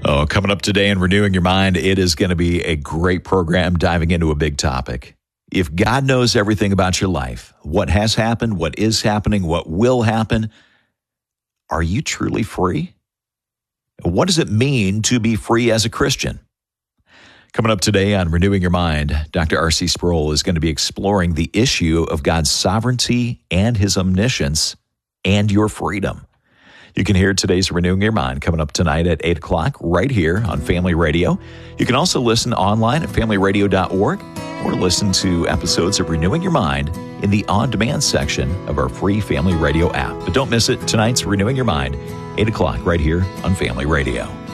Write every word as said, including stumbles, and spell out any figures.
Oh, coming up today in Renewing Your Mind, it is going to be a great program diving into a big topic. If God knows everything about your life, what has happened, what is happening, what will happen, are you truly free? What does it mean to be free as a Christian? Coming up today on Renewing Your Mind, Doctor R C Sproul is going to be exploring the issue of God's sovereignty and his omniscience and your freedom. You can hear today's Renewing Your Mind coming up tonight at eight o'clock right here on Family Radio. You can also listen online at family radio dot org or listen to episodes of Renewing Your Mind in the on-demand section of our free Family Radio app. But don't miss it, tonight's Renewing Your Mind, eight o'clock right here on Family Radio.